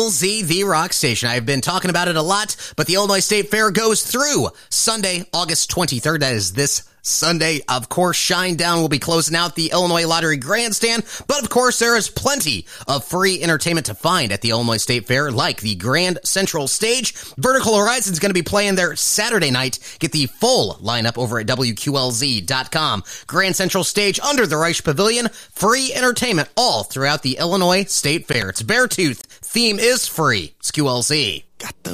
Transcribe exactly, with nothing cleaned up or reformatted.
L Z, the rock station. I've been talking about it a lot, but the Illinois State Fair goes through Sunday, August twenty-third. That is this Sunday. Of course, Shinedown will be closing out the Illinois Lottery Grandstand, but of course, there is plenty of free entertainment to find at the Illinois State Fair, like the Grand Central Stage. Vertical Horizon is going to be playing there Saturday night. Get the full lineup over at W Q L Z dot com. Grand Central Stage under the Reich Pavilion. Free entertainment all throughout the Illinois State Fair. It's Beartooth. Theme is free. It's Q L Z. Got the